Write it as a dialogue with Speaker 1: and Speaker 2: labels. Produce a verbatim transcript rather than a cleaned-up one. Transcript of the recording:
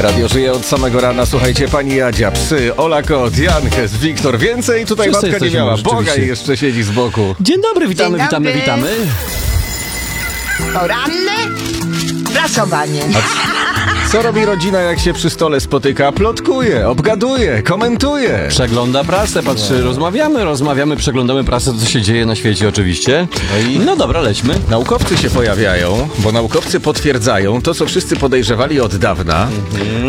Speaker 1: Radio żyje od samego rana. Słuchajcie, pani Jadzia, psy, Ola Kot, Jankes, Wiktor. Więcej tutaj
Speaker 2: Wszyscy
Speaker 1: matka nie
Speaker 2: jesteśmy,
Speaker 1: miała.
Speaker 2: rzeczywiście.
Speaker 1: Boga jeszcze siedzi z boku.
Speaker 2: Dzień dobry, witamy,
Speaker 3: Dzień
Speaker 2: witamy,
Speaker 3: dobry.
Speaker 2: witamy.
Speaker 3: Poranne prasowanie.
Speaker 1: Co robi rodzina, jak się przy stole spotyka? Plotkuje, obgaduje, komentuje.
Speaker 2: Przegląda prasę, patrzy, rozmawiamy, rozmawiamy, przeglądamy prasę, co się dzieje na świecie oczywiście.
Speaker 1: No i-
Speaker 2: No dobra, lećmy.
Speaker 1: Naukowcy się pojawiają, bo naukowcy potwierdzają to, co wszyscy podejrzewali od dawna,